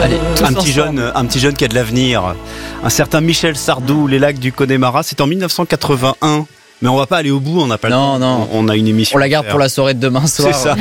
Allez, un petit jeune qui a de l'avenir. Un certain Michel Sardou, Les Lacs du Connemara, c'est en 1981. Mais on va pas aller au bout, on n'a pas le temps. Non. On a une émission. On la garde pour la soirée de demain soir. C'est ça.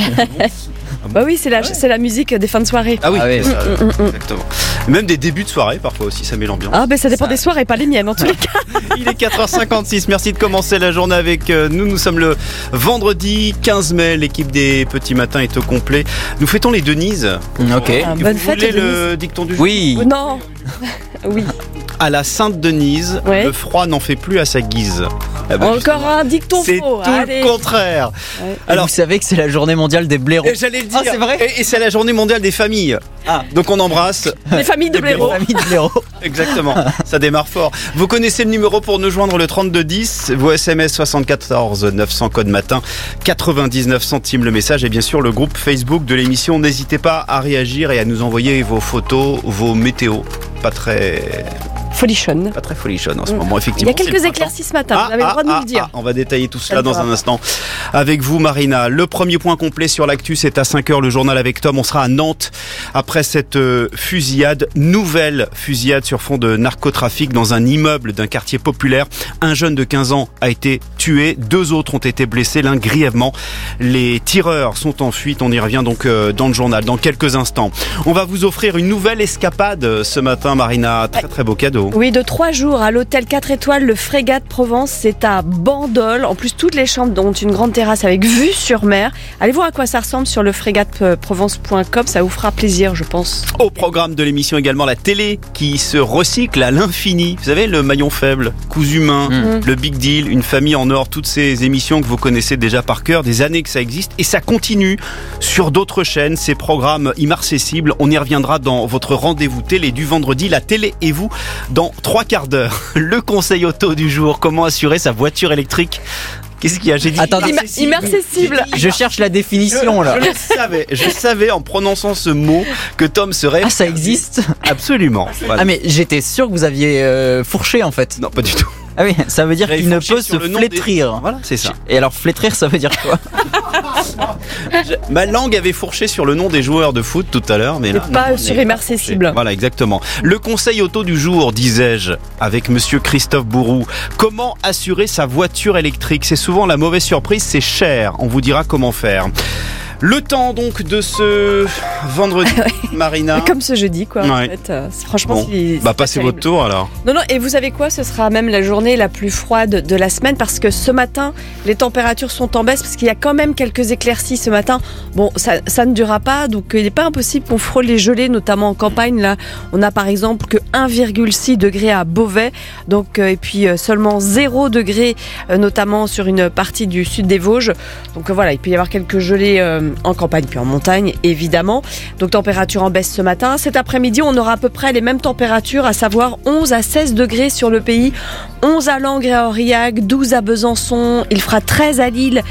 Bah oui, c'est la musique des fins de soirée. Ah oui, Ah oui. exactement. Même des débuts de soirée, parfois aussi, ça met l'ambiance. Ah ben ça dépend des soirées, pas les miennes en tous les cas. Il est 4h56, merci de commencer la journée avec nous. Nous sommes le vendredi 15 mai, l'équipe des Petits Matins est au complet. Nous fêtons les Denises. Ok. Bonne Vous fête, voulez Denise. le dicton du jour? Oui. Non. Oui. À la Sainte Denise, Ouais. le froid n'en fait plus à sa guise. Ah bah, Encore justement, un dicton c'est faux. tout Allez. le contraire. Ouais. Alors, vous savez que c'est la journée mondiale des blaireaux. et j'allais le dire. Ah, c'est vrai Et c'est la journée mondiale des familles. Ah. Donc on embrasse. Les familles de Les blaireaux. blaireaux. Famille de blaireaux. Exactement, ça démarre fort. Vous connaissez le numéro pour nous joindre, le 3210, vos SMS 74 900 code matin, 99 centimes le message et bien sûr le groupe Facebook de l'émission. N'hésitez pas à réagir et à nous envoyer vos photos, vos météos. Pas très Folichonne. folichonne en ce moment, Il effectivement. y a quelques c'est le éclaircies ce matin, printemps. vous avez le droit de nous le dire. On va détailler tout cela Ça dans va. un instant avec vous, Marina. Le premier point complet sur l'actu, c'est à 5h, le journal avec Tom. On sera à Nantes après cette fusillade, nouvelle fusillade sur fond de narcotrafic dans un immeuble d'un quartier populaire. Un jeune de 15 ans a été tué, 2 autres ont été blessés, l'un grièvement. Les tireurs sont en fuite, on y revient donc dans le journal dans quelques instants. On va vous offrir une nouvelle escapade ce matin, Marina. Très très beau cadeau. Oui, de 3 jours à l'hôtel 4 étoiles, le Frégate Provence, c'est à Bandol. En plus, toutes les chambres ont une grande terrasse avec vue sur mer. Allez voir à quoi ça ressemble sur le frégateprovence.com, ça vous fera plaisir, je pense. Au programme de l'émission également la télé qui se recycle à l'infini. Vous savez, le maillon faible, Coups humains, le Big Deal, Une famille en or, toutes ces émissions que vous connaissez déjà par cœur, des années que ça existe et ça continue sur d'autres chaînes, ces programmes immarcessibles. On y reviendra dans votre rendez-vous télé du vendredi, la télé et vous, dans 3 quarts d'heure. Le conseil auto du jour, comment assurer sa voiture électrique. Qu'est-ce qu'il y a? J'ai dit Attendez, Immersible. Je cherche la définition là. Je savais en prononçant ce mot que Tom serait... Ah, ça existe? Absolument. Voilà. Ah, mais j'étais sûr que vous aviez fourché en fait. Non, pas du tout. Ah oui, ça veut dire J'avais qu'il ne fourché peut sur se le nom flétrir. Voilà, c'est ça. Et alors flétrir, ça veut dire quoi? Ma langue avait fourché sur le nom des joueurs de foot tout à l'heure, mais là, Mais pas non, sur on est immarcessible. Voilà, exactement. Le conseil auto du jour, disais-je, avec monsieur Christophe Bourou. Comment assurer sa voiture électrique? C'est souvent la mauvaise surprise, c'est cher. On vous dira comment faire. Le temps donc de ce vendredi, Marina. Comme ce jeudi, quoi. Ouais. En fait, franchement, Bon, c'est bah pas passez terrible. votre tour alors. Non, et vous savez quoi? Ce sera même la journée la plus froide de la semaine parce que ce matin, les températures sont en baisse parce qu'il y a quand même quelques éclaircies ce matin. Bon, ça ne durera pas, donc il n'est pas impossible qu'on frôle les gelées, notamment en campagne. Là, on a par exemple que 1,6 degré à Beauvais, donc, et puis seulement 0 degré, notamment sur une partie du sud des Vosges. Donc voilà, il peut y avoir quelques gelées en campagne puis en montagne, évidemment. Donc température en baisse ce matin. Cet après-midi, on aura à peu près les mêmes températures, à savoir 11 à 16 degrés sur le pays, 11 à Langres et à Aurillac, 12 à Besançon, il fera 13 à Lille,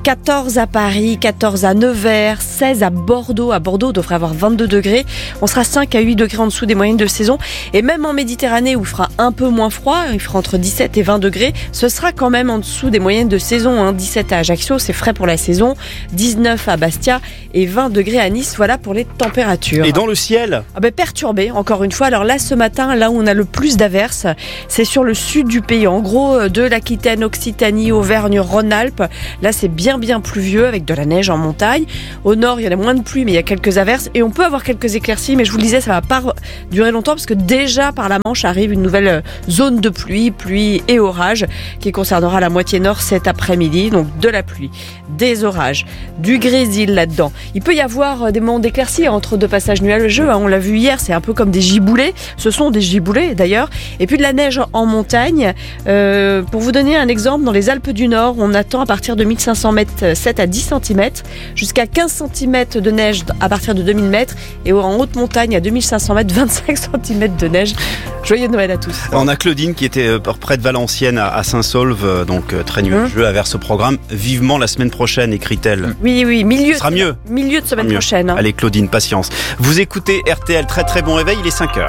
14 à Paris, 14 à Nevers, 16 à Bordeaux. À Bordeaux, on devrait avoir 22 degrés. On sera 5 à 8 degrés en dessous des moyennes de saison. Et même en Méditerranée, où il fera un peu moins froid, il fera entre 17 et 20 degrés, ce sera quand même en dessous des moyennes de saison. 17 à Ajaccio, c'est frais pour la saison, 19 à Bastia et 20 degrés à Nice. Voilà pour les températures. Et dans le ciel? Perturbé, encore une fois. Alors là, ce matin, là où on a le plus d'averses, c'est sur le sud du pays. En gros, de l'Aquitaine, Occitanie, Auvergne, Rhône-Alpes. Là, c'est bien pluvieux avec de la neige en montagne. Au nord, il y en a moins de pluie, mais il y a quelques averses. Et on peut avoir quelques éclaircies, mais je vous le disais, ça va pas durer longtemps parce que déjà, par la Manche, arrive une nouvelle zone de pluie et orage qui concernera la moitié nord cet après-midi. Donc, de la pluie, des orages, du grésil là-dedans. Il peut y avoir des moments d'éclaircie entre deux passages nuageux. On l'a vu hier, c'est un peu comme des giboulées. Ce sont des giboulées d'ailleurs. Et puis de la neige en montagne. Pour vous donner un exemple, dans les Alpes du Nord, on attend à partir de 1500 mètres 7 à 10 cm, jusqu'à 15 cm de neige à partir de 2000 mètres. Et en haute montagne, à 2500 mètres, 25 cm de neige. Joyeux Noël à tous. On a Claudine qui était près de Valenciennes à Saint-Saulve, donc très nuageux, vers ce programme. Vivement la semaine prochaine, écrit-elle. Oui, Ce sera mieux. Milieu de semaine prochaine. Allez Claudine, patience. Vous écoutez RTL, très très bon réveil, il est 5h.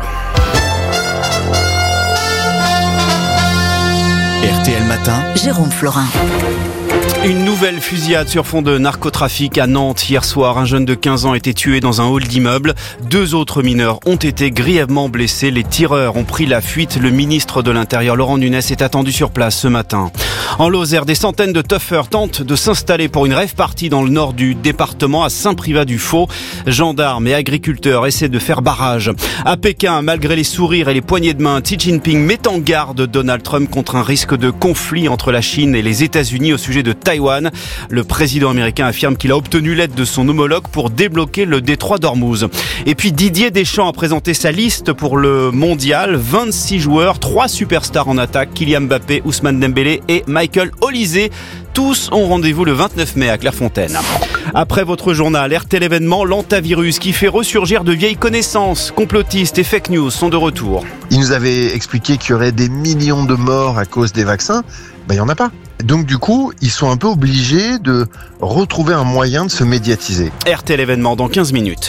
RTL Matin, Jérôme Florin. Une nouvelle fusillade sur fond de narcotrafic à Nantes. Hier soir, un jeune de 15 ans a été tué dans un hall d'immeuble. 2 autres mineurs ont été grièvement blessés. Les tireurs ont pris la fuite. Le ministre de l'Intérieur, Laurent Nunez, est attendu sur place ce matin. En Lozère, des centaines de tuffers tentent de s'installer pour une rave party dans le nord du département, à Saint-Privat-du-Faux. Gendarmes et agriculteurs essaient de faire barrage. À Pékin, malgré les sourires et les poignées de main, Xi Jinping met en garde Donald Trump contre un risque de conflit entre la Chine et les États-Unis au sujet de Taïwan. Le président américain affirme qu'il a obtenu l'aide de son homologue pour débloquer le détroit d'Ormuz. Et puis Didier Deschamps a présenté sa liste pour le mondial. 26 joueurs, 3 superstars en attaque, Kylian Mbappé, Ousmane Dembélé et Michael Olise. Tous ont rendez-vous le 29 mai à Clairefontaine. Après votre journal, RTL événement, l'antavirus qui fait ressurgir de vieilles connaissances. Complotistes et fake news sont de retour. Il nous avait expliqué qu'il y aurait des millions de morts à cause des vaccins. Il n'y en a pas. Donc du coup, ils sont un peu obligés de retrouver un moyen de se médiatiser. RTL événement dans 15 minutes.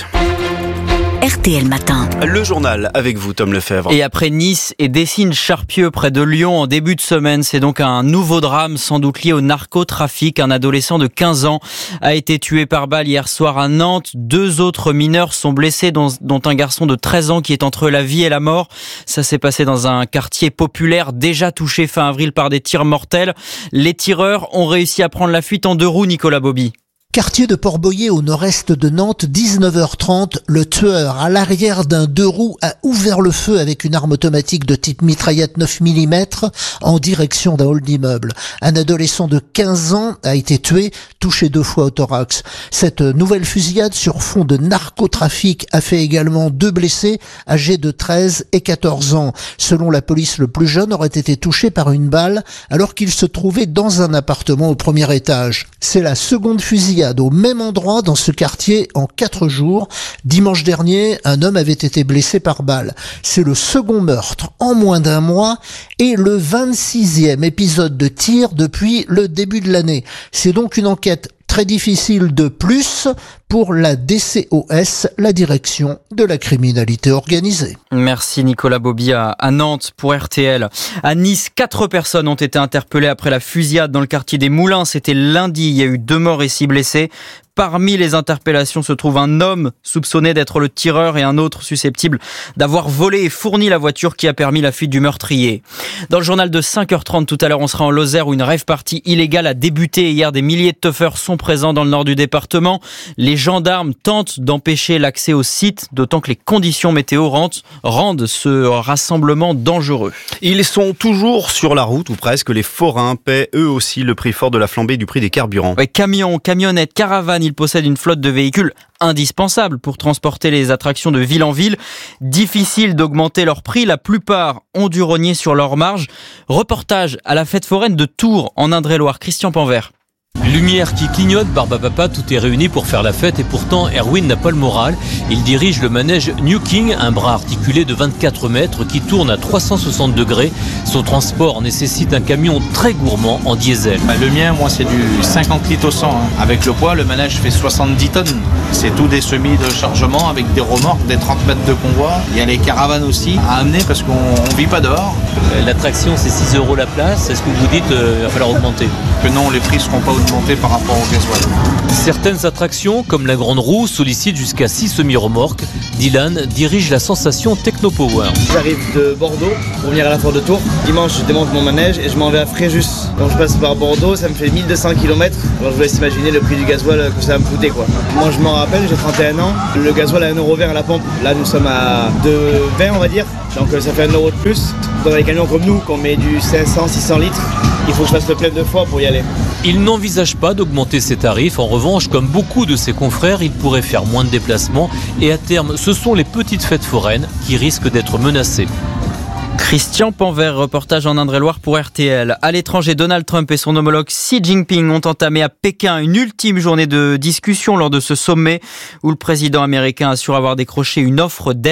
RTL Matin. Le journal avec vous, Tom Lefebvre. Et après Nice et Dessines-Charpieu près de Lyon en début de semaine, c'est donc un nouveau drame sans doute lié au narcotrafic. Un adolescent de 15 ans a été tué par balle hier soir à Nantes. 2 autres mineurs sont blessés, dont un garçon de 13 ans qui est entre la vie et la mort. Ça s'est passé dans un quartier populaire déjà touché fin avril par des tirs mortels. Les tireurs ont réussi à prendre la fuite en 2 roues, Nicolas Bobby. Quartier de Port-Boyer au nord-est de Nantes, 19h30, le tueur à l'arrière d'un 2 roues a ouvert le feu avec une arme automatique de type mitraillette 9 mm en direction d'un hall d'immeuble. Un adolescent de 15 ans a été tué, touché 2 fois au thorax. Cette nouvelle fusillade sur fond de narcotrafic a fait également 2 blessés âgés de 13 et 14 ans. Selon la police, le plus jeune aurait été touché par une balle alors qu'il se trouvait dans un appartement au premier étage. C'est la seconde fusillade au même endroit dans ce quartier en 4 jours. Dimanche dernier, un homme avait été blessé par balle. C'est le second meurtre en moins d'1 mois et le 26e épisode de tir depuis le début de l'année. C'est donc une enquête très difficile de plus pour la DCOS, la direction de la criminalité organisée. Merci Nicolas Bobby à Nantes pour RTL. À Nice, 4 personnes ont été interpellées après la fusillade dans le quartier des Moulins. C'était lundi, il y a eu 2 morts et 6 blessés. Parmi les interpellations se trouve un homme soupçonné d'être le tireur et un autre susceptible d'avoir volé et fourni la voiture qui a permis la fuite du meurtrier. Dans le journal de 5h30 tout à l'heure, on sera en Lozère où une rave party illégale a débuté. Hier, des milliers de tuffers sont présents dans le nord du département. Les gendarmes tentent d'empêcher l'accès au site, d'autant que les conditions météo rendent ce rassemblement dangereux. Ils sont toujours sur la route, ou presque. Les forains paient eux aussi le prix fort de la flambée du prix des carburants. Ouais, camions, camionnettes, caravanes, ils possèdent une flotte de véhicules indispensables pour transporter les attractions de ville en ville. Difficile d'augmenter leur prix, la plupart ont dû rogner sur leur marge. Reportage à la fête foraine de Tours en Indre-et-Loire, Christian Panvert. Lumière qui clignote, Barbapapa, tout est réuni pour faire la fête et pourtant Erwin n'a pas le moral. Il dirige le manège New King, un bras articulé de 24 mètres qui tourne à 360 degrés. Son transport nécessite un camion très gourmand en diesel. Le mien, moi, c'est du 50 litres au 100. Avec le poids, le manège fait 70 tonnes. C'est tout des semis de chargement avec des remorques, des 30 mètres de convoi. Il y a les caravanes aussi à amener parce qu'on ne vit pas dehors. L'attraction, c'est 6 € la place. Est-ce que vous dites qu'il va falloir augmenter? Que non, les prix ne seront pas augmentés par rapport au gasoil. Certaines attractions, comme la Grande Roue, sollicitent jusqu'à 6 semi-remorques. Dylan dirige la sensation Technopower. J'arrive de Bordeaux pour venir à la foire de Tours. Dimanche, je démonte mon manège et je m'en vais à Fréjus. Donc je passe par Bordeaux, ça me fait 1200 km. Alors je vous laisse imaginer le prix du gasoil que ça va me coûter, quoi. Moi, je m'en rappelle, j'ai 31 ans. Le gasoil à 1,20 € à la pompe. Là, nous sommes à 2,20 on va dire. Donc ça fait 1 € de plus. Dans les camions comme nous, qu'on met du 500-600 litres, il faut que je fasse le plein 2 fois pour y aller. Il n'envisage pas d'augmenter ses tarifs. En revanche, comme beaucoup de ses confrères, il pourrait faire moins de déplacements. Et à terme, ce sont les petites fêtes foraines qui risquent d'être menacées. Christian Panvert, reportage en Indre-et-Loire pour RTL. À l'étranger, Donald Trump et son homologue Xi Jinping ont entamé à Pékin une ultime journée de discussion lors de ce sommet où le président américain assure avoir décroché une offre d'aide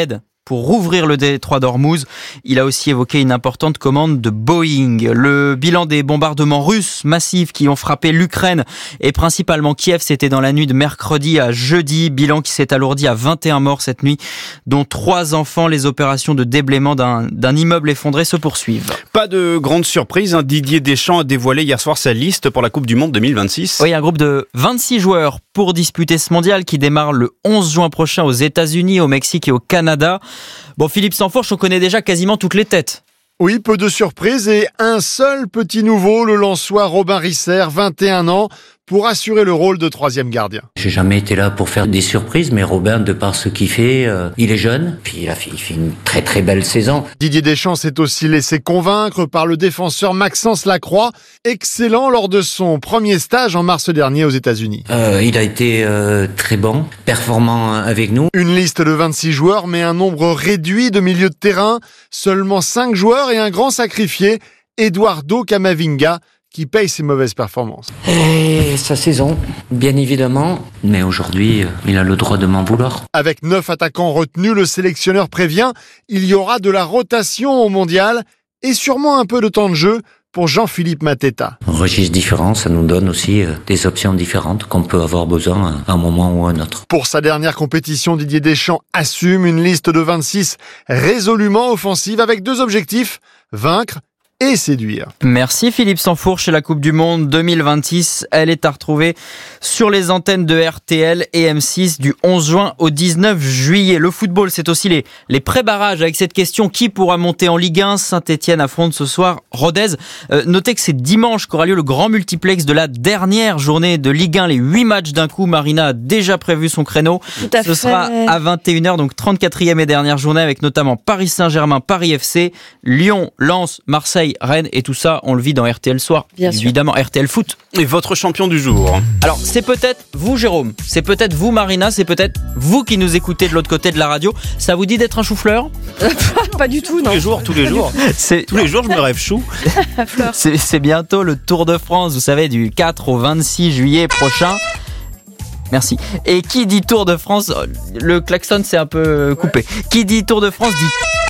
pour rouvrir le détroit d'Ormuz. Il a aussi évoqué une importante commande de Boeing. Le bilan des bombardements russes massifs qui ont frappé l'Ukraine et principalement Kiev, c'était dans la nuit de mercredi à jeudi. Bilan qui s'est alourdi à 21 morts cette nuit, dont 3 enfants. Les opérations de déblaiement d'un immeuble effondré se poursuivent. Pas de grande surprise, Didier Deschamps a dévoilé hier soir sa liste pour la Coupe du Monde 2026. Oui, un groupe de 26 joueurs pour disputer ce mondial qui démarre le 11 juin prochain aux États-Unis, au Mexique et au Canada. Bon, Philippe Sansfourche, on connaît déjà quasiment toutes les têtes. Oui, peu de surprises et un seul petit nouveau, le Lensois Robin Risser, 21 ans, pour assurer le rôle de 3e gardien. J'ai jamais été là pour faire des surprises, mais Robin, de par ce qu'il fait, il est jeune, puis il fait une très très belle saison. Didier Deschamps s'est aussi laissé convaincre par le défenseur Maxence Lacroix, excellent lors de son premier stage en mars dernier aux États-Unis. Il a été très bon, performant avec nous. Une liste de 26 joueurs, mais un nombre réduit de milieux de terrain, seulement 5 joueurs et un grand sacrifié, Eduardo Camavinga, qui paye ses mauvaises performances. Et sa saison, bien évidemment, mais aujourd'hui, il a le droit de m'en vouloir. Avec 9 attaquants retenus, le sélectionneur prévient, il y aura de la rotation au mondial et sûrement un peu de temps de jeu pour Jean-Philippe Mateta. Un registre différent, ça nous donne aussi des options différentes qu'on peut avoir besoin à un moment ou à un autre. Pour sa dernière compétition, Didier Deschamps assume une liste de 26 résolument offensive avec 2 objectifs, vaincre et séduire. Merci Philippe Sansfourche. La Coupe du Monde 2026, elle est à retrouver sur les antennes de RTL et M6 du 11 juin au 19 juillet. Le football, c'est aussi les pré-barrages avec cette question: qui pourra monter en Ligue 1? Saint-Etienne affronte ce soir Rodez. Notez que c'est dimanche qu'aura lieu le grand multiplex de la dernière journée de Ligue 1, les 8 matchs d'un coup. Marina a déjà prévu son créneau. Ce sera à 21h, donc 34e et dernière journée, avec notamment Paris Saint-Germain, Paris FC, Lyon, Lens, Marseille, Rennes, et tout ça on le vit dans RTL Soir, bien évidemment sûr. RTL Foot. Et votre champion du jour? Alors c'est peut-être vous Jérôme, c'est peut-être vous Marina, c'est peut-être vous qui nous écoutez de l'autre côté de la radio. Ça vous dit d'être un chou-fleur? Pas du tout, non. Tous les jours je me rêve chou. C'est bientôt le Tour de France, vous savez, du 4 au 26 juillet prochain. Merci. Et qui dit Tour de France, le klaxon c'est un peu coupé. Qui dit Tour de France dit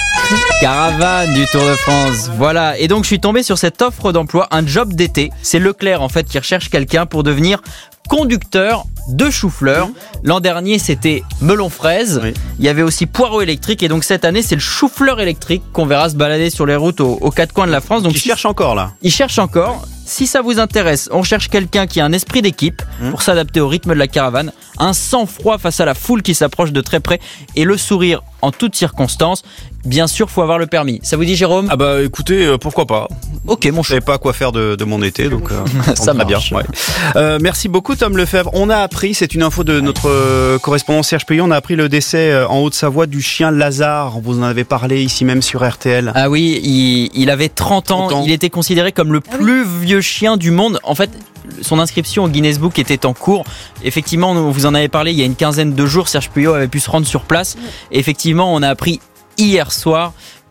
caravane du Tour de France. Voilà. Et donc je suis tombé sur cette offre d'emploi, un job d'été. C'est Leclerc en fait qui recherche quelqu'un pour devenir conducteur de chou-fleur. L'an dernier c'était melon-fraise. Oui. Il y avait aussi poireau électrique, et donc cette année c'est le chou-fleur électrique qu'on verra se balader sur les routes aux 4 coins de la France. Donc il cherche encore là. Il cherche encore. Si ça vous intéresse, on cherche quelqu'un qui a un esprit d'équipe pour s'adapter au rythme de la caravane, un sang-froid face à la foule qui s'approche de très près et le sourire en toutes circonstances. Bien sûr, faut avoir le permis. Ça vous dit, Jérôme? Ah bah écoutez, pourquoi pas. Ok, mon je savais pas quoi faire de mon été, donc ça marche bien. Ouais. Merci beaucoup Tom Lefebvre. On a appris, c'est une info de notre correspondant Serge Payot, on a appris le décès en Haute-Savoie du chien Lazare. Vous en avez parlé ici même sur RTL. Ah oui, il avait 30 ans. Il était considéré comme le plus vieux chien du monde. En fait, son inscription au Guinness Book était en cours. Effectivement, on vous en avait parlé il y a une quinzaine de jours. Serge Payot avait pu se rendre sur place. Effectivement, on a appris hier soir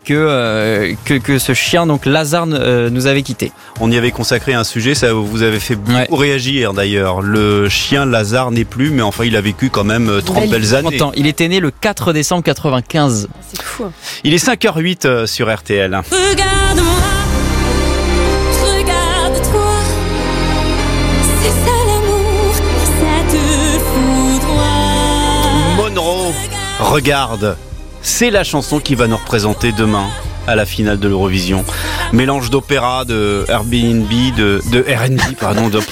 que ce chien, donc Lazare, nous avait quitté. On y avait consacré un sujet, ça vous avait fait beaucoup réagir d'ailleurs. Le chien Lazare n'est plus, mais enfin il a vécu quand même 30 belles années. Il était né le 4 décembre 95. C'est fou. Il est 5h08 sur RTL. Regarde-moi, regarde-toi, c'est ça l'amour, ça te foudroie. Monroe, regarde. C'est la chanson qui va nous représenter demain à la finale de l'Eurovision. Mélange d'opéra, de Airbnb, de R&B, pardon, de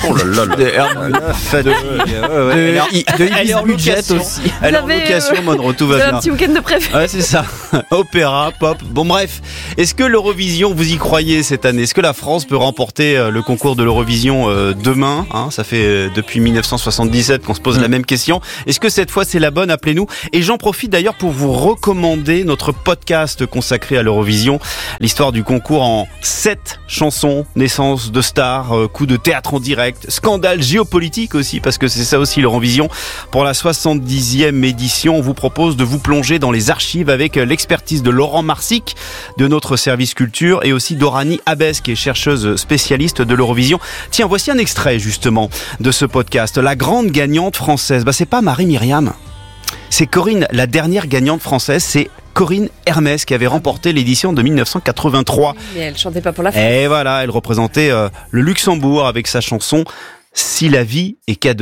Ibis Budget aussi. Elle est en location, Monroe, tout va bien. Un petit week-end de prévu. Ouais, c'est ça. Opéra, pop. Bon, bref. Est-ce que l'Eurovision, vous y croyez cette année? Est-ce que la France peut remporter le concours de l'Eurovision demain? Ça fait depuis 1977 qu'on se pose la même question. Est-ce que cette fois c'est la bonne? Appelez-nous. Et j'en profite d'ailleurs pour vous recommander notre podcast consacré à l'Eurovision. L'histoire du concours en 7 chansons, naissance de stars, coup de théâtre en direct, scandale géopolitique aussi, parce que c'est ça aussi l'Eurovision. Pour la 70e édition, on vous propose de vous plonger dans les archives avec l'expertise de Laurent Marsic de notre service culture et aussi d'Orani Abès, qui est chercheuse spécialiste de l'Eurovision. Tiens, voici un extrait justement de ce podcast. La grande gagnante française, c'est pas Marie-Myriam, c'est Corinne, la dernière gagnante française, c'est Corinne Hermès qui avait remporté l'édition de 1983. Mais elle chantait pas pour la France. Et voilà, elle représentait le Luxembourg avec sa chanson « Si la vie est cadeau ».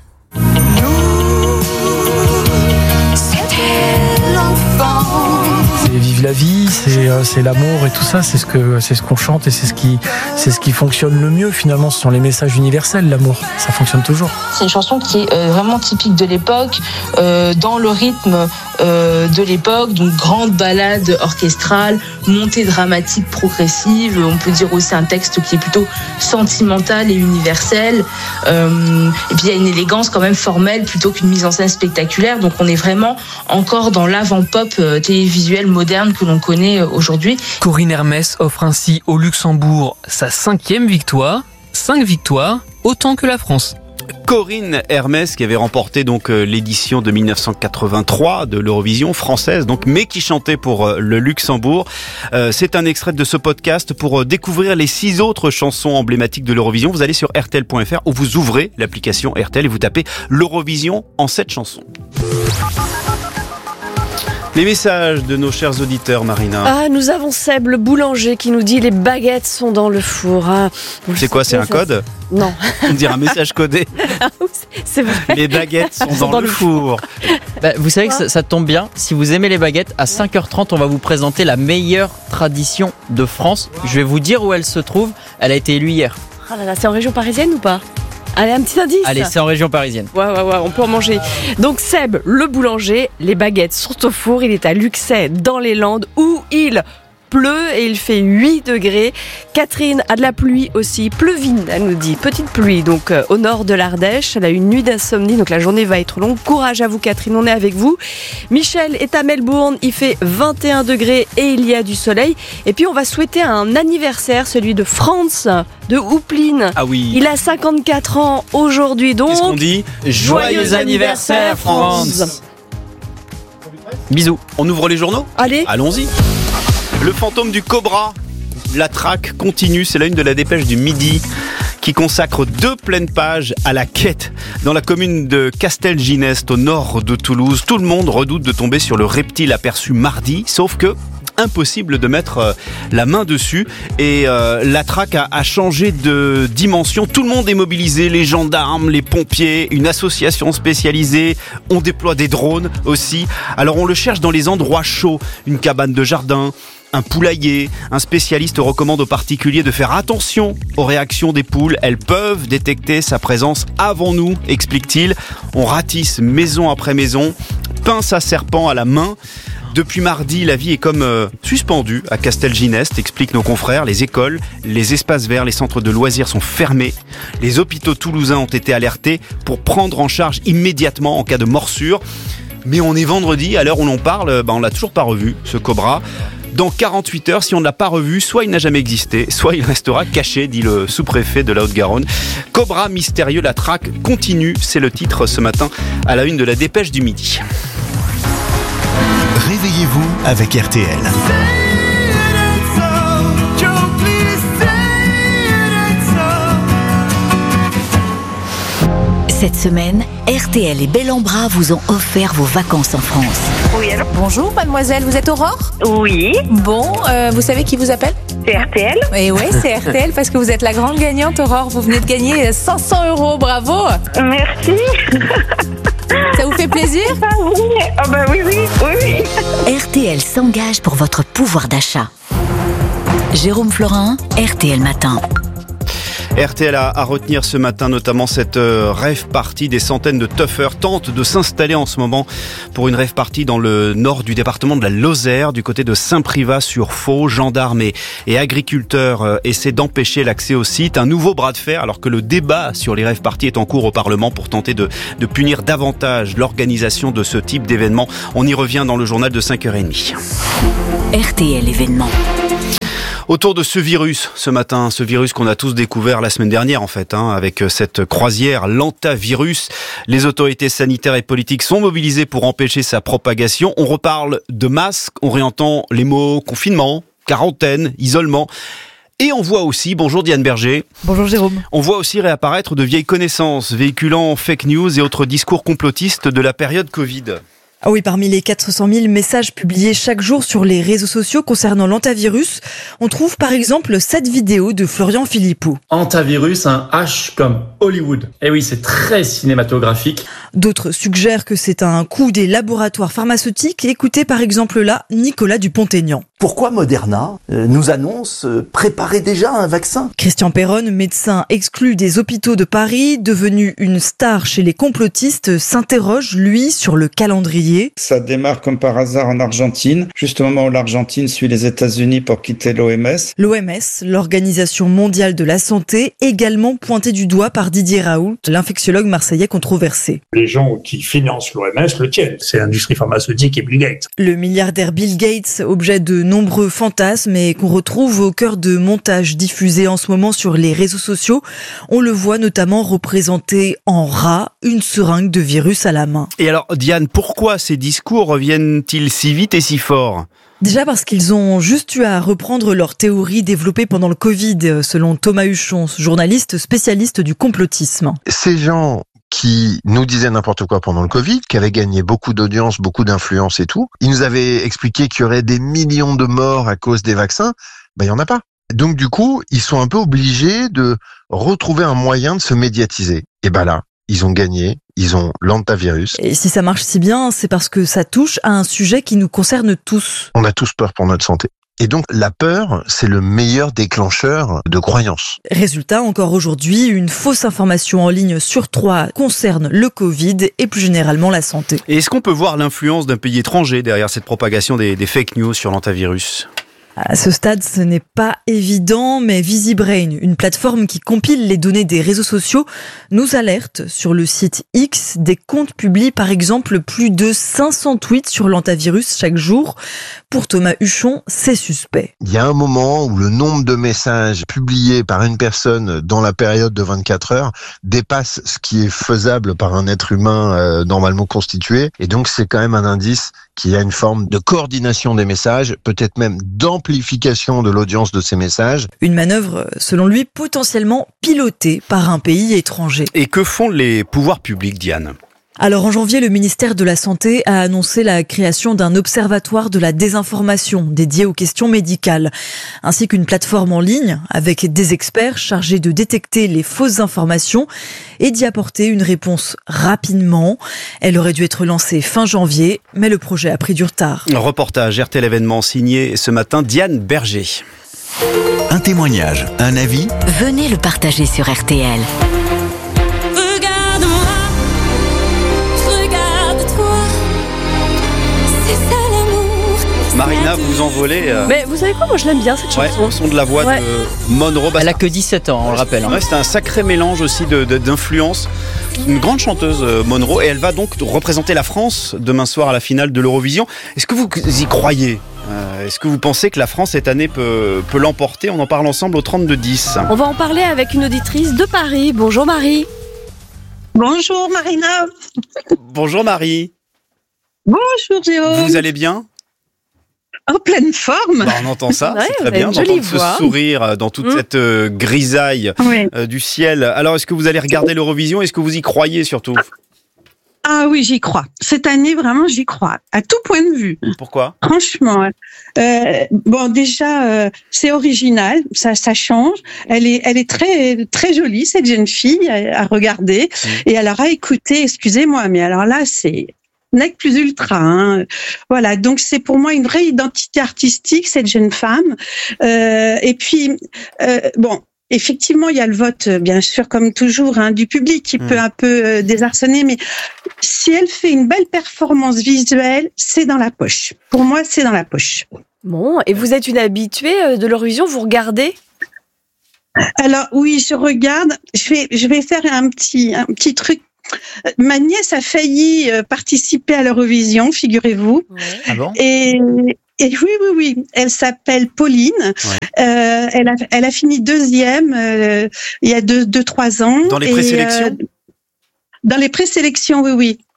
C'est vive la vie, c'est l'amour et tout ça, c'est ce qu'on chante et c'est ce qui fonctionne le mieux finalement. Ce sont les messages universels, l'amour, ça fonctionne toujours. C'est une chanson qui est vraiment typique de l'époque, dans le rythme de l'époque, donc grande ballade orchestrale, montée dramatique progressive. On peut dire aussi un texte qui est plutôt sentimental et universel. Et puis il y a une élégance quand même formelle plutôt qu'une mise en scène spectaculaire. Donc on est vraiment encore dans l'avant-pop télévisuel moderne que l'on connaît aujourd'hui. Corinne Hermès offre ainsi au Luxembourg sa 5e victoire. 5 victoires, autant que la France. Corinne Hermès qui avait remporté donc l'édition de 1983 de l'Eurovision française, donc mais qui chantait pour le Luxembourg. C'est un extrait de ce podcast. Pour découvrir les 6 autres chansons emblématiques de l'Eurovision, vous allez sur rtl.fr ou vous ouvrez l'application RTL et vous tapez l'Eurovision en 7 chansons. Les messages de nos chers auditeurs, Marina. Ah, nous avons Seb, le boulanger, qui nous dit les baguettes sont dans le four. Ah, c'est quoi, c'est un code ? Non. On dirait un message codé. C'est vrai. Les baguettes sont dans le four. Vous savez que ça tombe bien. Si vous aimez les baguettes, à 5h30, on va vous présenter la meilleure tradition de France. Je vais vous dire où elle se trouve. Elle a été élue hier. Ah là là, c'est en région parisienne ou pas ? Allez, un petit indice. Allez, c'est en région parisienne. Ouais, on peut en manger. Donc Seb, le boulanger, les baguettes sont au four. Il est à Luxay, dans les Landes, où il pleut et il fait 8 degrés. Catherine a de la pluie aussi, pleuvine, elle nous dit, petite pluie, donc au nord de l'Ardèche. Elle a une nuit d'insomnie, donc la journée va être longue. Courage à vous Catherine, on est avec vous. Michel est à Melbourne, il fait 21 degrés et il y a du soleil. Et puis on va souhaiter un anniversaire, celui de Franz de Houpline. Ah oui. Il a 54 ans aujourd'hui, donc. Qu'est-ce qu'on dit ? Joyeux anniversaire Franz. Bisous. On ouvre les journaux ? Allez. Allons-y. Le fantôme du Cobra, la traque continue, c'est la une de la Dépêche du Midi qui consacre 2 pleines pages à la quête. Dans la commune de Castelginest, au nord de Toulouse, tout le monde redoute de tomber sur le reptile aperçu mardi, sauf que impossible de mettre la main dessus et la traque a changé de dimension. Tout le monde est mobilisé, les gendarmes, les pompiers, une association spécialisée, on déploie des drones aussi. Alors on le cherche dans les endroits chauds, une cabane de jardin, un poulailler. Un spécialiste recommande aux particuliers de faire attention aux réactions des poules. Elles peuvent détecter sa présence avant nous, explique-t-il. On ratisse maison après maison, pince à serpent à la main. Depuis mardi, la vie est comme suspendue à Castelginest, expliquent nos confrères. Les écoles, les espaces verts, les centres de loisirs sont fermés. Les hôpitaux toulousains ont été alertés pour prendre en charge immédiatement en cas de morsure. Mais on est vendredi, à l'heure où l'on parle, on l'a toujours pas revu, ce cobra. Dans 48 heures, si on ne l'a pas revu, soit il n'a jamais existé, soit il restera caché, dit le sous-préfet de la Haute-Garonne. Cobra mystérieux, la traque continue, c'est le titre ce matin à la une de la Dépêche du Midi. Réveillez-vous avec RTL. Cette semaine, RTL et Bel en Bras vous ont offert vos vacances en France. Oui, alors. Bonjour mademoiselle, vous êtes Aurore ? Oui. Bon, vous savez qui vous appelle ? C'est RTL. Et oui, c'est RTL parce que vous êtes la grande gagnante Aurore. Vous venez de gagner 500 €, bravo. Merci. Ça vous fait plaisir ? Oui. RTL s'engage pour votre pouvoir d'achat. Jérôme Florin, RTL Matin. RTL a à retenir ce matin notamment cette rave party. Des centaines de toughers tentent de s'installer en ce moment pour une rave party dans le nord du département de la Lozère, du côté de Saint-Privat-sur-Faux. Gendarmes et agriculteurs essaient d'empêcher l'accès au site. Un nouveau bras de fer alors que le débat sur les rave parties est en cours au Parlement pour tenter de punir davantage l'organisation de ce type d'événement. On y revient dans le journal de 5h30. RTL événement. Autour de ce virus, ce matin, ce virus qu'on a tous découvert la semaine dernière en fait, avec cette croisière l'antavirus, les autorités sanitaires et politiques sont mobilisées pour empêcher sa propagation. On reparle de masques, on réentend les mots confinement, quarantaine, isolement. Et on voit aussi, bonjour Diane Berger. Bonjour Jérôme. On voit aussi réapparaître de vieilles connaissances véhiculant fake news et autres discours complotistes de la période Covid. Ah oui, parmi les 400 000 messages publiés chaque jour sur les réseaux sociaux concernant l'antivirus, on trouve par exemple cette vidéo de Florian Philippot. Antivirus, un H comme Hollywood. Eh oui, c'est très cinématographique. D'autres suggèrent que c'est un coup des laboratoires pharmaceutiques. Écoutez par exemple là Nicolas Dupont-Aignan. Pourquoi Moderna nous annonce préparer déjà un vaccin ? Christian Perron, médecin exclu des hôpitaux de Paris, devenu une star chez les complotistes, s'interroge, lui, sur le calendrier. Ça démarre comme par hasard en Argentine, juste au moment où l'Argentine suit les États-Unis pour quitter l'OMS. L'OMS, l'Organisation mondiale de la santé, également pointée du doigt par Didier Raoult, l'infectiologue marseillais controversé. Les gens qui financent l'OMS le tiennent, c'est l'industrie pharmaceutique et Bill Gates. Le milliardaire Bill Gates, objet de nombreux fantasmes et qu'on retrouve au cœur de montages diffusés en ce moment sur les réseaux sociaux. On le voit notamment représenté en rat, une seringue de virus à la main. Et alors, Diane, pourquoi ces discours reviennent-ils si vite et si fort ? Déjà parce qu'ils ont juste eu à reprendre leur théorie développée pendant le Covid, selon Thomas Huchon, journaliste spécialiste du complotisme. Ces gens qui nous disaient n'importe quoi pendant le Covid, qui avaient gagné beaucoup d'audience, beaucoup d'influence et tout, ils nous avaient expliqué qu'il y aurait des millions de morts à cause des vaccins. Il y en a pas. Donc du coup, ils sont un peu obligés de retrouver un moyen de se médiatiser. Et là, ils ont gagné, ils ont l'antivirus. Et si ça marche si bien, c'est parce que ça touche à un sujet qui nous concerne tous. On a tous peur pour notre santé. Et donc, la peur, c'est le meilleur déclencheur de croyances. Résultat, encore aujourd'hui, une fausse information en ligne sur 3 concerne le Covid et plus généralement la santé. Et est-ce qu'on peut voir l'influence d'un pays étranger derrière cette propagation des fake news sur l'antivirus ? À ce stade, ce n'est pas évident, mais VisiBrain, une plateforme qui compile les données des réseaux sociaux, nous alerte sur le site X. Des comptes publient par exemple plus de 500 tweets sur l'antivirus chaque jour. Pour Thomas Huchon, c'est suspect. Il y a un moment où le nombre de messages publiés par une personne dans la période de 24 heures dépasse ce qui est faisable par un être humain normalement constitué. Et donc, c'est quand même un indice qu'il y a une forme de coordination des messages, peut-être même d'amplification de l'audience de ces messages. Une manœuvre, selon lui, potentiellement pilotée par un pays étranger. Et que font les pouvoirs publics, Diane ? Alors en janvier, le ministère de la Santé a annoncé la création d'un observatoire de la désinformation dédié aux questions médicales, ainsi qu'une plateforme en ligne avec des experts chargés de détecter les fausses informations et d'y apporter une réponse rapidement. Elle aurait dû être lancée fin janvier, mais le projet a pris du retard. Reportage RTL événement signé ce matin Diane Berger. Un témoignage, un avis ? Venez le partager sur RTL. Marina, vous envolez. Mais vous savez quoi, moi je l'aime bien cette chanson. Ouais, au son de la voix de Monroe. Elle a que 17 ans, on le rappelle. Ouais, c'est un sacré mélange aussi d'influence. Une grande chanteuse, Monroe, et elle va donc représenter la France demain soir à la finale de l'Eurovision. Est-ce que vous y croyez ? Est-ce que vous pensez que la France cette année peut l'emporter ? On en parle ensemble au 32-10. On va en parler avec une auditrice de Paris. Bonjour Marie. Bonjour Marina. Bonjour Marie. Bonjour Jérôme. Vous allez bien ? En pleine forme. On entend ça, ouais, c'est très bien d'entendre ce sourire dans toute cette grisaille du ciel. Alors, est-ce que vous allez regarder l'Eurovision ? Est-ce que vous y croyez surtout ? Ah oui, j'y crois. Cette année, vraiment, j'y crois. À tout point de vue. Pourquoi ? Franchement. Déjà, c'est original. Ça change. Elle est très, très jolie, cette jeune fille, à regarder. Et alors, à écouter, excusez-moi, mais alors là, c'est nec plus ultra. Hein. Voilà, donc c'est pour moi une vraie identité artistique, cette jeune femme. Et puis, effectivement, il y a le vote, bien sûr, comme toujours, du public qui peut un peu désarçonner, mais si elle fait une belle performance visuelle, c'est dans la poche. Pour moi, c'est dans la poche. Bon, et vous êtes une habituée de l'Eurovision, vous regardez ? Alors oui, je regarde. Je vais faire un petit truc. Ma nièce a failli participer à l'Eurovision, figurez-vous. Ouais. Ah bon ? Et oui. Elle s'appelle Pauline. Ouais. Elle a fini 2e il y a 2-3 ans. Dans les présélections ? Dans les présélections, oui.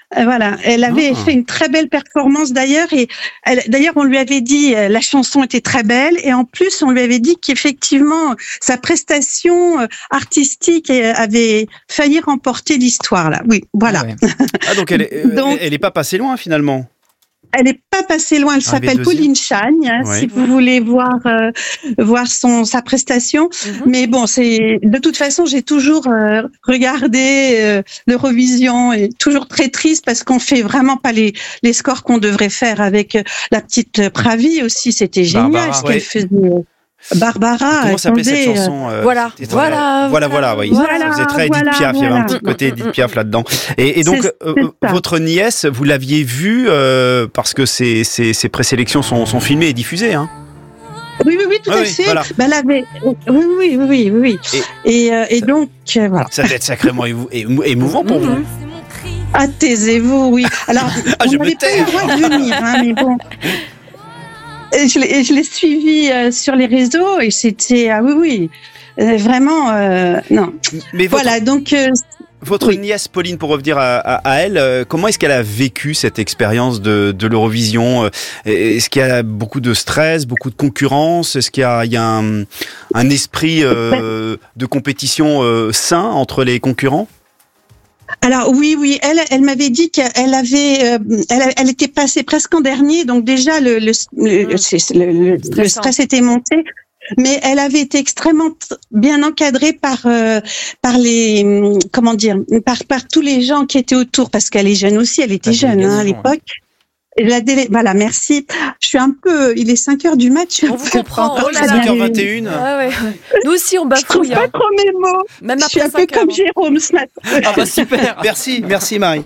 Voilà, elle avait fait une très belle performance d'ailleurs, et d'ailleurs on lui avait dit la chanson était très belle, et en plus on lui avait dit qu'effectivement sa prestation artistique avait failli remporter l'histoire là. Oui, voilà. Donc elle est pas passée loin finalement. Elle n'est pas passée loin. Elle s'appelle Pauline Chagne, si vous voulez voir sa prestation. Mais bon, de toute façon, j'ai toujours regardé l'Eurovision, et toujours très triste parce qu'on fait vraiment pas les scores qu'on devrait faire. Avec la petite Pravi aussi, c'était génial ce qu'elle faisait. Barbara. Comment s'appelait cette chanson Voilà. Oui. Ça faisait très Edith Piaf. Il y avait un petit côté Edith Piaf là-dedans. Et donc, votre nièce, vous l'aviez vue parce que ses présélections sont filmées et diffusées, hein? Oui, tout à fait. Voilà. Elle avait... Oui. Et donc, voilà. Ça doit être sacrément émouvant pour vous. Ah, taisez-vous, oui. Alors, on n'avait pas le droit de venir, hein, mais bon... Je l'ai suivi sur les réseaux, et c'était vraiment non. Mais voilà, donc votre nièce Pauline, pour revenir à elle, comment est-ce qu'elle a vécu cette expérience de l'Eurovision? Est-ce qu'il y a beaucoup de stress, beaucoup de concurrence? Est-ce qu'il y a un esprit de compétition sain entre les concurrents? Alors oui, elle m'avait dit qu'elle avait, elle était passée presque en dernier, donc déjà le stress était monté, mais elle avait été extrêmement bien encadrée par les, comment dire, par tous les gens qui étaient autour, parce qu'elle est jeune aussi, elle était jeune à l'époque. Voilà, merci. Je suis un peu, il est 5h du mat. On vous comprend. Oh là là. 5h21. Ouais. Nous aussi, on bafouille. Je trouve pas trop mes mots. Même je suis un peu comme Jérôme ce matin. Ah bah super. Merci Marie.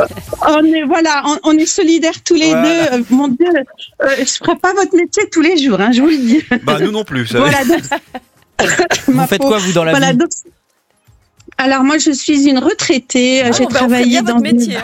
On est solidaires tous les deux. Mon Dieu, je ferai pas votre métier tous les jours, hein, je vous le dis. Bah nous non plus. Voilà. Donc, vous faites quoi vous dans la vie? Donc, alors moi, je suis une retraitée. J'ai travaillé dans votre métier.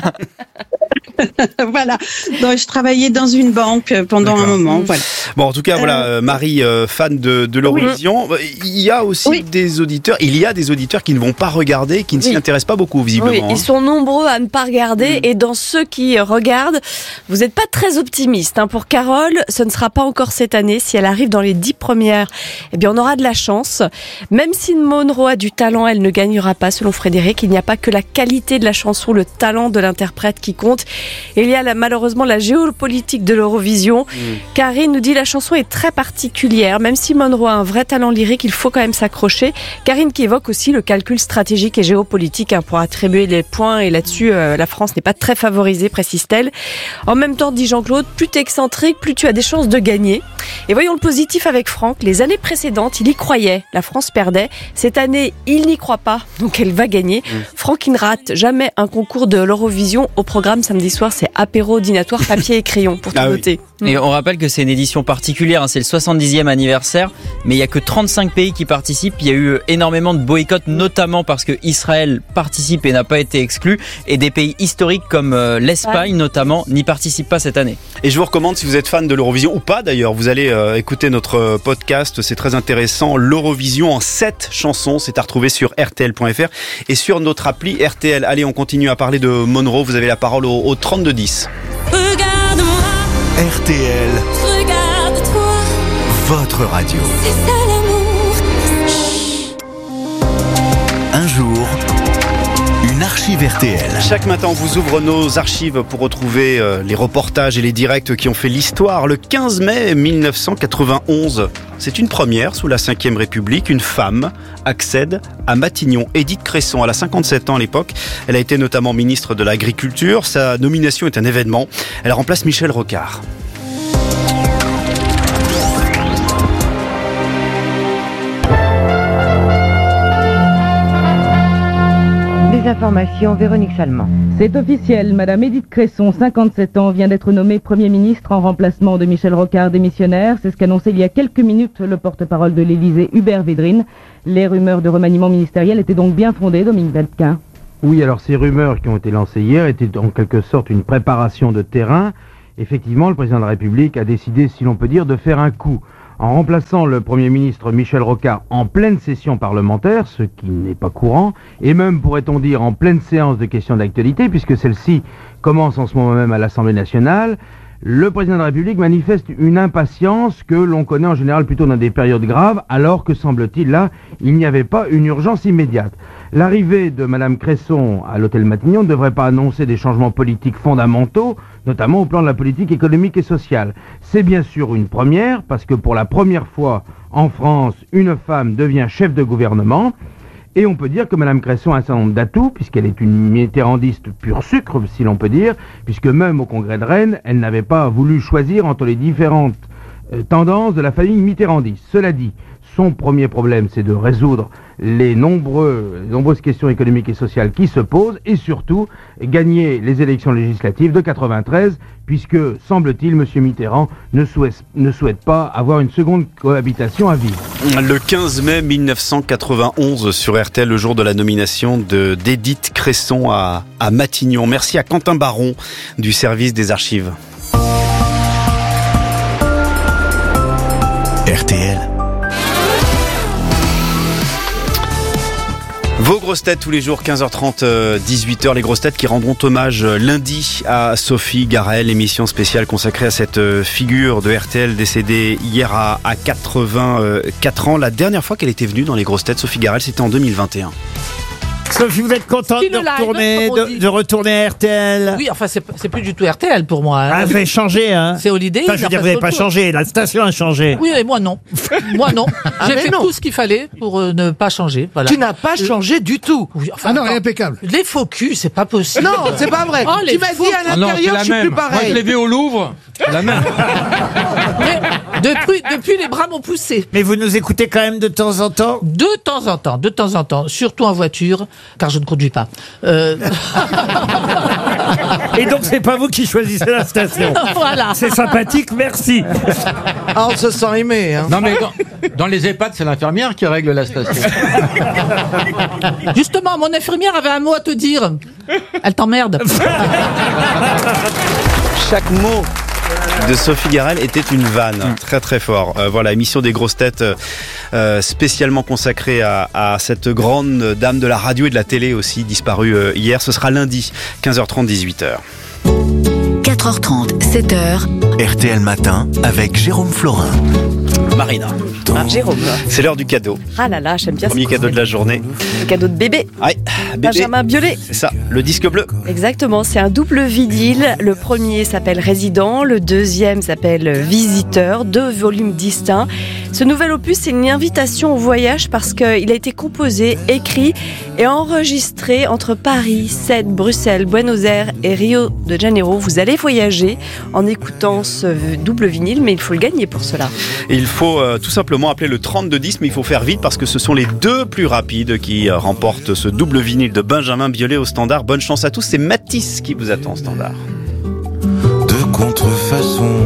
Voilà. Donc, je travaillais dans une banque pendant un moment. Voilà. Bon, en tout cas, Marie, fan de l'Eurovision. Il y a aussi des auditeurs. Il y a des auditeurs qui ne vont pas regarder, qui ne s'y intéressent pas beaucoup, visiblement. Oui, ils sont nombreux à ne pas regarder. Et dans ceux qui regardent, vous n'êtes pas très optimiste. Pour Carole, ce ne sera pas encore cette année. Si elle arrive dans les 10 premières, eh bien, on aura de la chance. Même si Monroe a du talent, elle ne gagnera pas, selon Frédéric. Il n'y a pas que la qualité de la chanson, le talent de l'interprète qui compte. Il y a malheureusement la géopolitique de l'Eurovision. Karine nous dit la chanson est très particulière. Même si Monroe a un vrai talent lyrique, il faut quand même s'accrocher. Karine qui évoque aussi le calcul stratégique et géopolitique pour attribuer les points. Et là-dessus, la France n'est pas très favorisée, précise-t-elle. En même temps, dit Jean-Claude, plus t'es excentrique, plus tu as des chances de gagner. Et voyons le positif avec Franck. Les années précédentes, il y croyait. La France perdait. Cette année, il n'y croit pas. Donc elle va gagner. Franck, il ne rate jamais un concours de l'Eurovision. Au programme samedi soir, c'est apéro dînatoire, papier et crayon pour tout noter. Et on rappelle que c'est une édition particulière, c'est le 70e anniversaire, mais il n'y a que 35 pays qui participent. Il y a eu énormément de boycotts, notamment parce que Israël participe et n'a pas été exclu, et des pays historiques comme l'Espagne notamment n'y participent pas cette année. Et je vous recommande, si vous êtes fan de l'Eurovision ou pas d'ailleurs, vous allez écouter notre podcast, c'est très intéressant. L'Eurovision en 7 chansons, c'est à retrouver sur rtl.fr et sur notre appli RTL. Allez, on continue à parler de Monroe, vous avez la parole au 3210. Regarde-moi. RTL. Regarde-toi. Votre radio. C'est ça l'amour. Un jour, une archive RTL. Chaque matin, on vous ouvre nos archives pour retrouver les reportages et les directs qui ont fait l'histoire. Le 15 mai 1991, c'est une première sous la Ve République. Une femme accède à Matignon. Édith Cresson, elle a 57 ans à l'époque. Elle a été notamment ministre de l'Agriculture. Sa nomination est un événement. Elle remplace Michel Rocard. Information, Véronique Salmon. C'est officiel, Madame Édith Cresson, 57 ans, vient d'être nommée Premier ministre en remplacement de Michel Rocard, démissionnaire. C'est ce qu'annonçait il y a quelques minutes le porte-parole de l'Élysée, Hubert Védrine. Les rumeurs de remaniement ministériel étaient donc bien fondées, Dominique Valdquin. Oui, alors ces rumeurs qui ont été lancées hier étaient en quelque sorte une préparation de terrain. Effectivement, le président de la République a décidé, si l'on peut dire, de faire un coup. en remplaçant le Premier ministre Michel Rocard en pleine session parlementaire, ce qui n'est pas courant, et même, pourrait-on dire, en pleine séance de questions d'actualité, puisque celle-ci commence en ce moment même à l'Assemblée nationale. Le président de la République manifeste une impatience que l'on connaît en général plutôt dans des périodes graves, alors que, semble-t-il, là, il n'y avait pas une urgence immédiate. L'arrivée de Madame Cresson à l'hôtel Matignon ne devrait pas annoncer des changements politiques fondamentaux, notamment au plan de la politique économique et sociale. C'est bien sûr une première, parce que pour la première fois en France, une femme devient chef de gouvernement. Et on peut dire que Mme Cresson a un certain nombre d'atouts, puisqu'elle est une mitterrandiste pur sucre, si l'on peut dire, puisque même au congrès de Rennes, elle n'avait pas voulu choisir entre les différentes tendances de la famille mitterrandiste. Cela dit, son premier problème, c'est de résoudre les nombreuses questions économiques et sociales qui se posent, et surtout, gagner les élections législatives de 93, puisque, semble-t-il, M. Mitterrand ne souhaite pas avoir une seconde cohabitation à vivre. Le 15 mai 1991 sur RTL, le jour de la nomination d'Édith Cresson à Matignon. Merci à Quentin Baron du service des archives. RTL. Vos grosses têtes tous les jours, 15h30, 18h, les grosses têtes qui rendront hommage lundi à Sophie Garel, émission spéciale consacrée à cette figure de RTL décédée hier à 84 ans. La dernière fois qu'elle était venue dans les grosses têtes, Sophie Garel, c'était en 2021. Sophie, vous êtes contente de retourner à RTL? Oui, enfin, c'est plus du tout RTL pour moi. Hein. Ah, vous avez changé, hein? C'est Holiday. Enfin, je veux dire, vous n'avez pas changé, la station a changé. Oui, et moi non. Moi non. J'ai fait tout ce qu'il fallait pour ne pas changer. Voilà. Tu n'as pas changé du tout. Oui, enfin, non, impeccable. Les faux culs, c'est pas possible. Non, c'est pas vrai. Tu m'as dit à l'intérieur, je suis plus pareil. Moi, je l'ai vu au Louvre. La même. Depuis, les bras m'ont poussé. Mais vous nous écoutez quand même de temps en temps? De temps en temps, surtout en voiture, car je ne conduis pas. Et donc c'est pas vous qui choisissez la station. Voilà. C'est sympathique, merci. Ah, on se sent aimé. Hein. Non mais dans les EHPAD, c'est l'infirmière qui règle la station. Justement, mon infirmière avait un mot à te dire. Elle t'emmerde. Chaque mot de Sophie Garel était une vanne, très très fort. Voilà, émission des grosses têtes spécialement consacrée à cette grande dame de la radio et de la télé aussi, disparue hier. Ce sera lundi, 15h30, 18h. 4h30, 7h. RTL Matin avec Jérôme Florin. Marina. Jérôme. C'est l'heure du cadeau. Ah là là, j'aime bien Premier cadeau de la journée. Le cadeau de bébé. Ouais, bébé. Benjamin Biolay. C'est ça, le disque bleu. Exactement, c'est un double vinyle. Le premier s'appelle Résident, le deuxième s'appelle Visiteur, 2 volumes distincts. Ce nouvel opus, c'est une invitation au voyage parce qu'il a été composé, écrit et enregistré entre Paris, Sète, Bruxelles, Buenos Aires et Rio de Janeiro. Vous allez voyager en écoutant ce double vinyle, mais il faut le gagner pour cela. Et il faut tout simplement appeler le 3210, mais il faut faire vite parce que ce sont les 2 plus rapides qui remportent ce double vinyle de Benjamin Biolay au standard. Bonne chance à tous, c'est Mathis qui vous attend au standard. De contrefaçon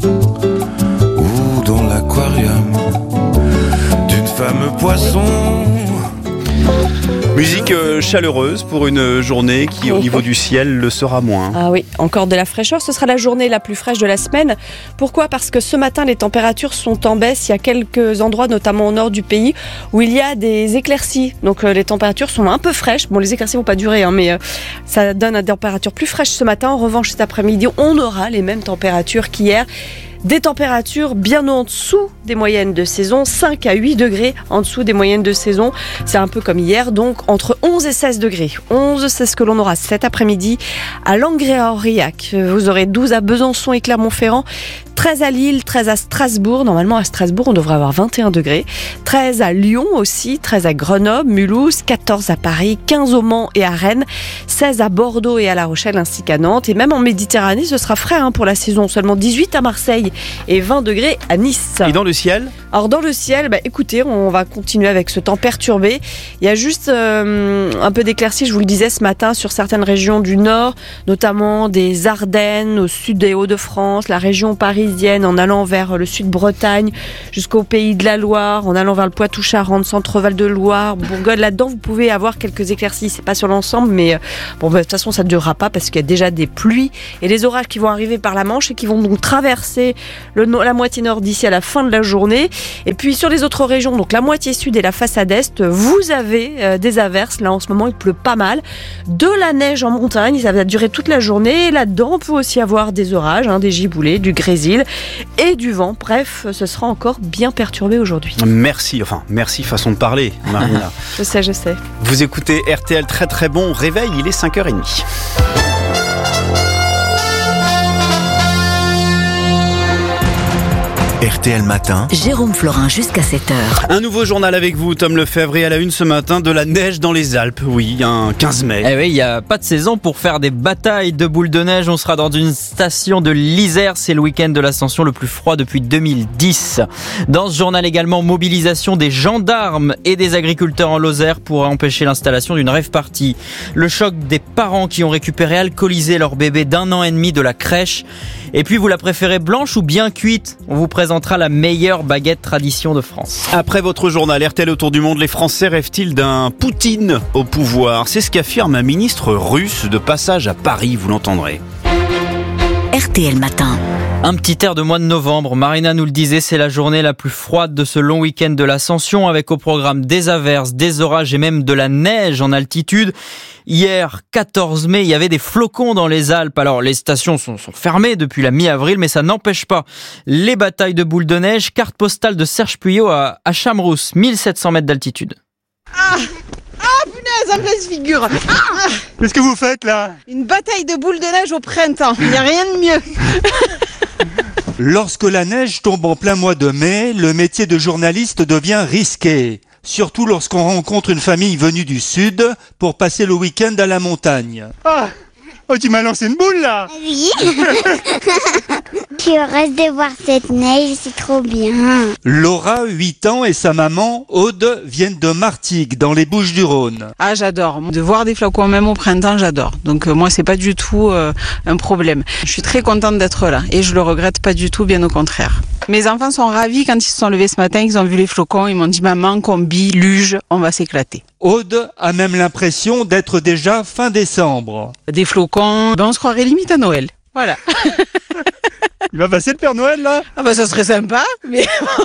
ou dans l'aquarium d'une femme poisson. Musique chaleureuse pour une journée qui, au niveau du ciel, le sera moins. Ah oui, encore de la fraîcheur. Ce sera la journée la plus fraîche de la semaine. Pourquoi ? Parce que ce matin, les températures sont en baisse. Il y a quelques endroits, notamment au nord du pays, où il y a des éclaircies. Donc les températures sont un peu fraîches. Bon, les éclaircies vont pas durer, hein, mais ça donne une température plus fraîche ce matin. En revanche, cet après-midi, on aura les mêmes températures qu'hier. Des températures bien en dessous des moyennes de saison, 5 à 8 degrés en dessous des moyennes de saison. C'est un peu comme hier, donc entre 11 et 16 degrés. 11, c'est ce que l'on aura cet après-midi à Langrée-à-Aurillac. Vous aurez 12 à Besançon et Clermont-Ferrand, 13 à Lille, 13 à Strasbourg. Normalement, à Strasbourg, on devrait avoir 21 degrés. 13 à Lyon aussi, 13 à Grenoble, Mulhouse, 14 à Paris, 15 au Mans et à Rennes, 16 à Bordeaux et à La Rochelle ainsi qu'à Nantes. Et même en Méditerranée, ce sera frais pour la saison. Seulement 18 à Marseille et 20 degrés à Nice. Et dans le ciel ? Alors dans le ciel, écoutez, on va continuer avec ce temps perturbé. Il y a juste un peu d'éclaircies, je vous le disais ce matin, sur certaines régions du nord, notamment des Ardennes, au sud des Hauts-de-France, la région parisienne, parisienne, en allant vers le sud-Bretagne, jusqu'au Pays de la Loire, en allant vers le Poitou-Charentes, Centre-Val de Loire, Bourgogne. Là-dedans, vous pouvez avoir quelques éclaircies. C'est pas sur l'ensemble, mais bon, de toute façon, ça ne durera pas parce qu'il y a déjà des pluies et des orages qui vont arriver par la Manche et qui vont donc traverser la moitié nord d'ici à la fin de la journée. Et puis sur les autres régions, donc la moitié sud et la façade est, vous avez des averses. Là, en ce moment, il pleut pas mal. De la neige en montagne, ça va durer toute la journée. Et là-dedans, on peut aussi avoir des orages, des giboulées, du grésil et du vent. Bref, ce sera encore bien perturbé aujourd'hui. Merci façon de parler, Marina. Je sais. Vous écoutez RTL, très très bon réveil, il est 5h30. RTL Matin. Jérôme Florin jusqu'à 7h. Un nouveau journal avec vous, Tom Lefebvre, et à la une ce matin, de la neige dans les Alpes. Oui, un 15 mai. Eh oui, il n'y a pas de saison pour faire des batailles de boules de neige. On sera dans une station de l'Isère. C'est le week-end de l'ascension le plus froid depuis 2010. Dans ce journal également, mobilisation des gendarmes et des agriculteurs en Lozère pour empêcher l'installation d'une rave party. Le choc des parents qui ont récupéré alcoolisé leur bébé d'1 an et demi de la crèche. Et puis, vous la préférez blanche ou bien cuite ? On vous présentera la meilleure baguette tradition de France. Après votre journal RTL Autour du Monde, les Français rêvent-ils d'un Poutine au pouvoir ? C'est ce qu'affirme un ministre russe de passage à Paris, vous l'entendrez. RTL Matin. Un petit air de mois de novembre, Marina nous le disait, c'est la journée la plus froide de ce long week-end de l'Ascension, avec au programme des averses, des orages et même de la neige en altitude. Hier, 14 mai, il y avait des flocons dans les Alpes. Alors, les stations sont fermées depuis la mi-avril, mais ça n'empêche pas les batailles de boules de neige. Carte postale de Serge Puyot à Chamrousse, 1700 mètres d'altitude. Punaise, en pleine figure. Qu'est-ce que vous faites là ? Une bataille de boules de neige au printemps, il n'y a rien de mieux. Lorsque la neige tombe en plein mois de mai, le métier de journaliste devient risqué. Surtout lorsqu'on rencontre une famille venue du sud pour passer le week-end à la montagne. Oh, tu m'as lancé une boule là ? Oui. Je reste de voir cette neige, c'est trop bien. Laura, 8 ans, et sa maman, Aude, viennent de Martigues, dans les Bouches-du-Rhône. Ah, j'adore. De voir des flocons même au printemps, j'adore. Donc moi, c'est pas du tout un problème. Je suis très contente d'être là et je le regrette pas du tout, bien au contraire. Mes enfants sont ravis quand ils se sont levés ce matin, ils ont vu les flocons, ils m'ont dit « Maman, combi, luge, on va s'éclater ». Aude a même l'impression d'être déjà fin décembre. Des flocons, on se croirait limite à Noël. Voilà. Il va passer le Père Noël là ? Ah bah ça serait sympa, mais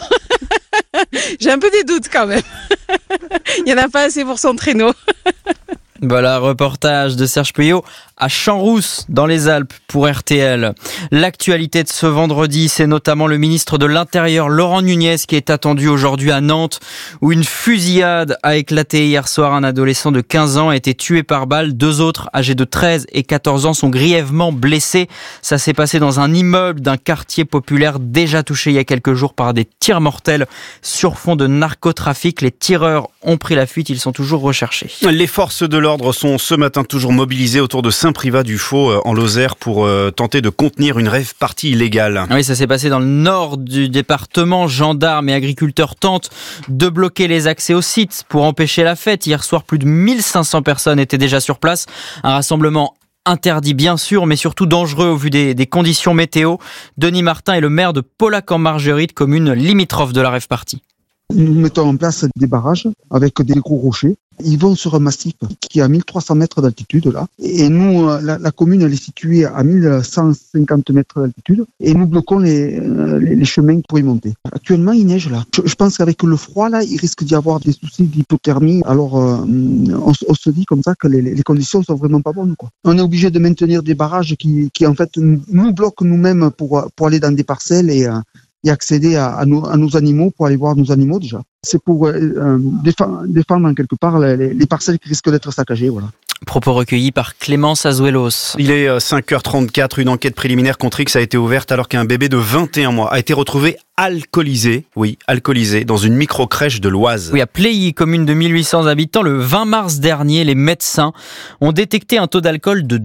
j'ai un peu des doutes quand même. Il n'y en a pas assez pour son traîneau. Voilà, reportage de Serge Puyot à Chamrousse, dans les Alpes, pour RTL. L'actualité de ce vendredi, c'est notamment le ministre de l'Intérieur, Laurent Nunez, qui est attendu aujourd'hui à Nantes, où une fusillade a éclaté hier soir. Un adolescent de 15 ans a été tué par balle. 2 autres, âgés de 13 et 14 ans, sont grièvement blessés. Ça s'est passé dans un immeuble d'un quartier populaire déjà touché il y a quelques jours par des tirs mortels sur fond de narcotrafic. Les tireurs ont pris la fuite, ils sont toujours recherchés. Les forces de l'ordre sont ce matin toujours mobilisées autour de Saint-Privat-du-Faux en Lozère pour tenter de contenir une rave party illégale. Oui, ça s'est passé dans le nord du département. Gendarmes et agriculteurs tentent de bloquer les accès au site pour empêcher la fête. Hier soir, plus de 1500 personnes étaient déjà sur place. Un rassemblement interdit bien sûr, mais surtout dangereux au vu des conditions météo. Denis Martin est le maire de Paulac-en-Margerite, commune limitrophe de la rave party. Nous mettons en place des barrages avec des gros rochers. Ils vont sur un massif qui est à 1300 mètres d'altitude là. Et nous, la commune, elle est située à 1150 mètres d'altitude. Et nous bloquons les chemins pour y monter. Actuellement, il neige là. Je pense qu'avec le froid là, il risque d'y avoir des soucis d'hypothermie. Alors, on se dit comme ça que les conditions sont vraiment pas bonnes, quoi. On est obligé de maintenir des barrages qui en fait nous bloquent nous-mêmes pour aller dans des parcelles et accéder à nos animaux, pour aller voir nos animaux déjà. C'est pour défendre en quelque part les parcelles qui risquent d'être saccagées, voilà. Propos recueillis par Clémence Azuelos. Il est 5h34, une enquête préliminaire contre X a été ouverte alors qu'un bébé de 21 mois a été retrouvé alcoolisé dans une micro-crèche de l'Oise. Oui, à Pléhy, commune de 1800 habitants, le 20 mars dernier, les médecins ont détecté un taux d'alcool de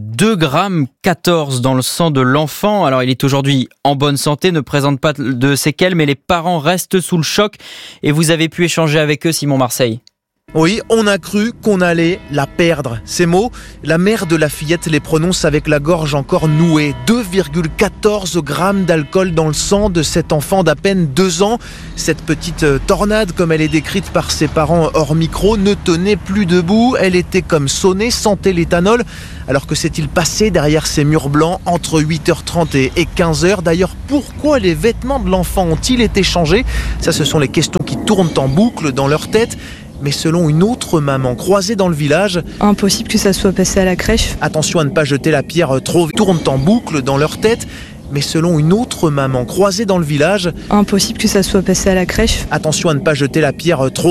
2,14 g dans le sang de l'enfant. Alors, il est aujourd'hui en bonne santé, ne présente pas de séquelles, mais les parents restent sous le choc. Et vous avez pu échanger avec eux, Simon Marseille. Oui, on a cru qu'on allait la perdre. Ces mots, la mère de la fillette les prononce avec la gorge encore nouée. 2,14 grammes d'alcool dans le sang de cet enfant d'à peine 2 ans. Cette petite tornade, comme elle est décrite par ses parents hors micro, ne tenait plus debout. Elle était comme sonnée, sentait l'éthanol. Alors que s'est-il passé derrière ces murs blancs entre 8h30 et 15h? D'ailleurs, pourquoi les vêtements de l'enfant ont-ils été changés? Ça, ce sont les questions qui tournent en boucle dans leur tête. Mais selon une autre maman croisée dans le village... Impossible que ça soit passé à la crèche. Attention à ne pas jeter la pierre trop vite. Tournent en boucle dans leur tête. Mais selon une autre maman croisée dans le village... Impossible que ça soit passé à la crèche. Attention à ne pas jeter la pierre trop